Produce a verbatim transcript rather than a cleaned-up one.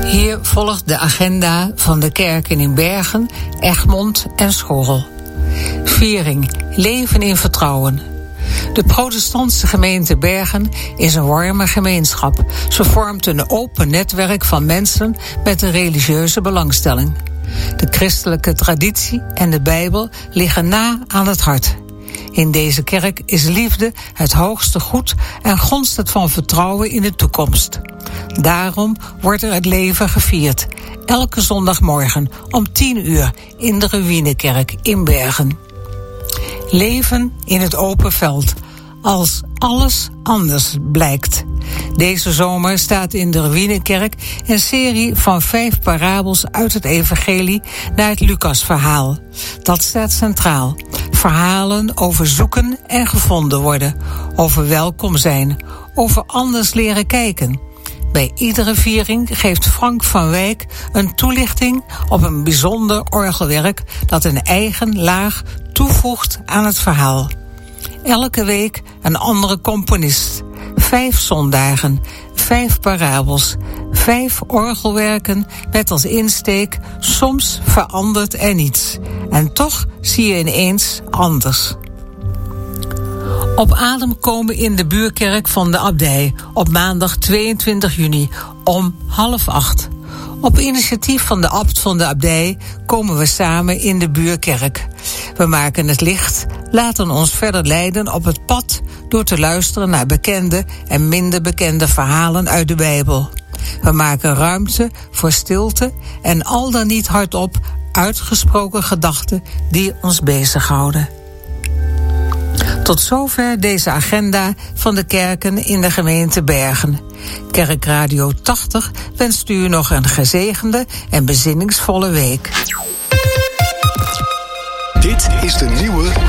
Hier volgt de agenda van de kerken in Bergen, Egmond en Schorrel. Viering, leven in vertrouwen. De protestantse gemeente Bergen is een warme gemeenschap. Ze vormt een open netwerk van mensen met een religieuze belangstelling. De christelijke traditie en de Bijbel liggen na aan het hart. In deze kerk is liefde het hoogste goed en gonst het van vertrouwen in de toekomst. Daarom wordt er het leven gevierd. Elke zondagmorgen om tien uur in de Ruïnekerk in Bergen. Leven in het open veld. Als alles anders blijkt. Deze zomer staat in de Ruïnekerk een serie van vijf parabels uit het evangelie naar het Lucasverhaal. Dat staat centraal. Verhalen over zoeken en gevonden worden. Over welkom zijn. Over anders leren kijken. Bij iedere viering geeft Frank van Wijk een toelichting op een bijzonder orgelwerk dat een eigen laag toevoegt aan het verhaal. Elke week een andere componist. Vijf zondagen, vijf parabels, vijf orgelwerken met als insteek soms verandert er niets. En toch zie je ineens anders. Op adem komen in de buurkerk van de abdij op maandag tweeëntwintig juni om half acht. Op initiatief van de abt van de abdij komen we samen in de buurkerk. We maken het licht, laten ons verder leiden op het pad door te luisteren naar bekende en minder bekende verhalen uit de Bijbel. We maken ruimte voor stilte en al dan niet hardop uitgesproken gedachten die ons bezighouden. Tot zover deze agenda van de kerken in de gemeente Bergen. Kerkradio tachtig wenst u nog een gezegende en bezinningsvolle week. Dit is de nieuwe